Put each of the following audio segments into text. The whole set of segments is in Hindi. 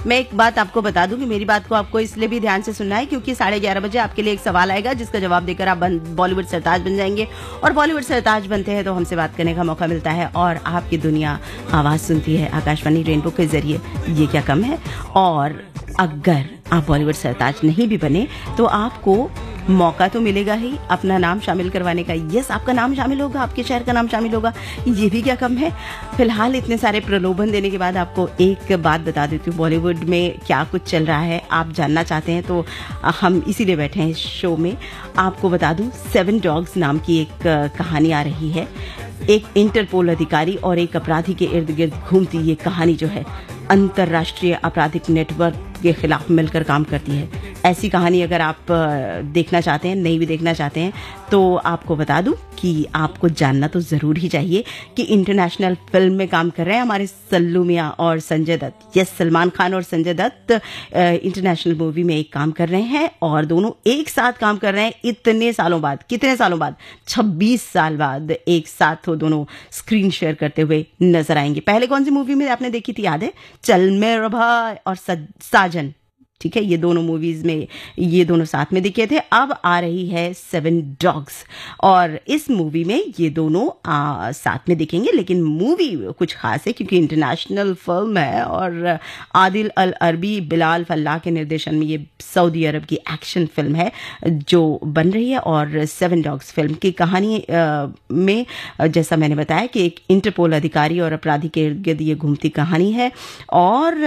मैं एक बात आपको बता दूं कि मेरी बात को आपको इसलिए भी ध्यान से सुनना है क्योंकि 11:30 बजे आपके लिए एक सवाल आएगा जिसका जवाब देकर आप बॉलीवुड सरताज बन जाएंगे, और बॉलीवुड सरताज बनते हैं तो हमसे बात करने का मौका मिलता है और आपकी दुनिया आवाज सुनती है आकाशवाणी रेनबो के जरिए। ये क्या कम है? और अगर आप बॉलीवुड सरताज नहीं भी बने तो आपको मौका तो मिलेगा ही अपना नाम शामिल करवाने का। यस, आपका नाम शामिल होगा, आपके शहर का नाम शामिल होगा, ये भी क्या कम है। फिलहाल इतने सारे प्रलोभन देने के बाद आपको एक बात बता देती हूँ, बॉलीवुड में क्या कुछ चल रहा है आप जानना चाहते हैं तो हम इसीलिए बैठे हैं इस शो में। आपको बता दूं 7 डॉग्स नाम की एक कहानी आ रही है। एक इंटरपोल अधिकारी और एक अपराधी के इर्द गिर्द घूमती ये कहानी जो है अंतर्राष्ट्रीय आपराधिक नेटवर्क के खिलाफ मिलकर काम करती है। ऐसी कहानी अगर आप देखना चाहते हैं, नहीं भी देखना चाहते हैं, तो आपको बता दूं कि आपको जानना तो जरूर ही चाहिए कि इंटरनेशनल फिल्म में काम कर रहे हैं हमारे सल्लू मियां और संजय दत्त। यस, सलमान खान और संजय दत्त इंटरनेशनल मूवी में एक काम कर रहे हैं और दोनों एक साथ काम कर रहे हैं इतने सालों बाद। कितने सालों बाद? 26 साल बाद एक साथ वो दोनों स्क्रीन शेयर करते हुए नजर आएंगे। पहले कौन सी मूवी में आपने देखी थी, याद है? चल मेरा भाई और साजन। ठीक है, ये दोनों मूवीज में ये दोनों साथ में दिखे थे। अब आ रही है 7 डॉग्स और इस मूवी में ये दोनों साथ में दिखेंगे, लेकिन मूवी कुछ खास है क्योंकि इंटरनेशनल फिल्म है और आदिल अल अरबी बिलाल फल्लाह के निर्देशन में ये सऊदी अरब की एक्शन फिल्म है जो बन रही है। और 7 डॉग्स फिल्म की कहानी में जैसा मैंने बताया कि एक इंटरपोल अधिकारी और अपराधी के इर्द गिर्द ये घूमती कहानी है और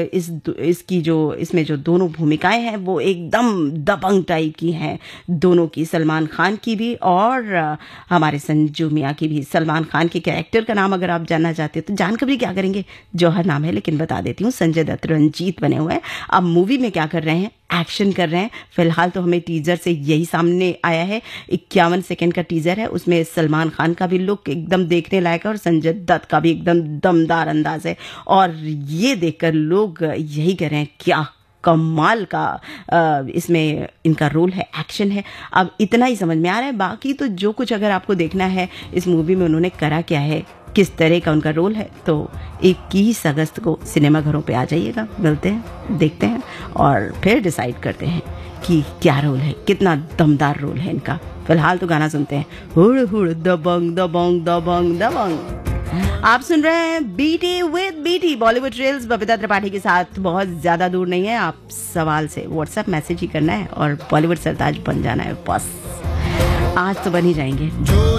इसमें जो दोनों भूमिकाएं हैं वो एकदम दबंग टाइप की हैं दोनों की, सलमान खान की भी और हमारे संजू मियां की भी। सलमान खान के कैरेक्टर का नाम अगर आप जानना चाहते हो तो जानकर भी क्या करेंगे, जौहर नाम है, लेकिन बता देती हूँ संजय दत्त रंजीत बने हुए हैं। अब मूवी में क्या कर रहे हैं? एक्शन कर रहे हैं। फिलहाल तो हमें टीजर से यही सामने आया है, 51 सेकंड का टीजर है, उसमें सलमान खान का भी लुक एकदम देखने लायक है और संजय दत्त का भी एकदम दमदार अंदाज है और ये देखकर लोग यही कह रहे हैं क्या कमाल का इसमें इनका रोल है, एक्शन है। अब इतना ही समझ में आ रहा है, बाकी तो जो कुछ अगर आपको देखना है इस मूवी में उन्होंने करा क्या है, किस तरह का उनका रोल है, तो 21 अगस्त को सिनेमा घरों पे आ जाइएगा। मिलते हैं, देखते हैं और फिर डिसाइड करते हैं कि क्या रोल है, कितना दमदार रोल है इनका। फिलहाल तो गाना सुनते हैं, हुड़ हुड़ दबंग दबंग दबंग दबंग। आप सुन रहे हैं BT with BT Bollywood reels Babita Tripathi के साथ। बहुत ज्यादा दूर नहीं है, आप सवाल से व्हाट्सएप मैसेज ही करना है और बॉलीवुड सरताज बन जाना है बस। आज तो बन ही जाएंगे।